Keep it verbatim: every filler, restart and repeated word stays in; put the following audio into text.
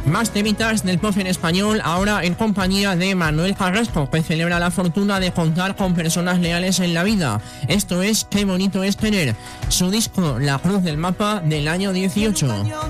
Más temitas del pop en español, ahora en compañía de Manuel Carrasco, que celebra la fortuna de contar con personas leales en la vida. Esto es Qué bonito es querer, su disco La Cruz del Mapa del año dieciocho.